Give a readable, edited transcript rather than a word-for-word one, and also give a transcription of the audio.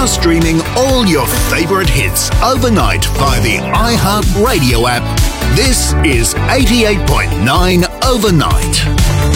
now streaming all your favorite hits overnight via the iHeart Radio app. This is 88.9 Overnight.